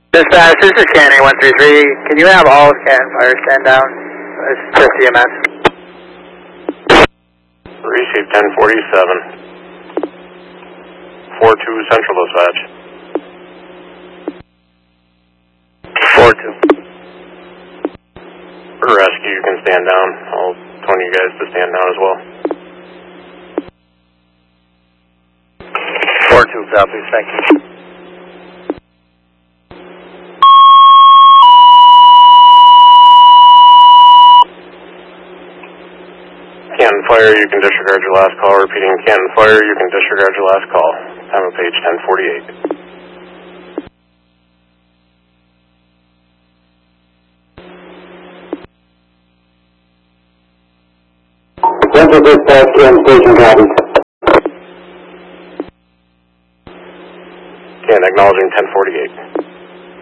Dispatch, this is Canning 133. Can you have all of Canton Fire stand down? It's just EMS. Receive 1047. 4-2 Central Dispatch. 4-2. For rescue, you can stand down. I'll 20 you guys to stand down as well. 4-2 copy, thank you. Canton Fire, you can disregard your last call. Repeating, Canton Fire, you can disregard your last call. Time of page 1048. Central Dispatch, Canton Station, copy. Canton, acknowledging 1048.